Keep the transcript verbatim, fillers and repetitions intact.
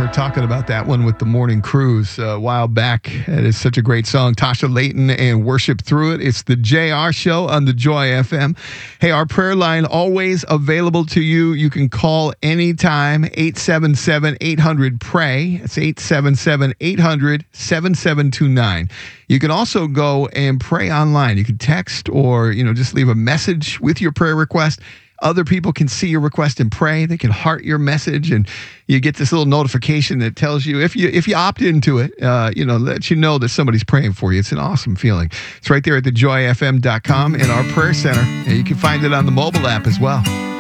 Center talking about that one with the Morning Cruise uh, a while back. It is such a great song. Tasha Layton and Worship Through It. It's the J R Show on the Joy F M. Hey, our prayer line always available to you. You can call anytime, eight seven seven, eight hundred, P R A Y. It's eight seven seven, eight hundred, seven seven two nine. You can also go and pray online. You can text or, you know, just leave a message with your prayer request. Other people can see your request and pray. They can heart your message, and you get this little notification that tells you if you if you opt into it, uh, you know, lets you know that somebody's praying for you. It's an awesome feeling. It's right there at the joy f m dot com in our prayer center, and you can find it on the mobile app as well.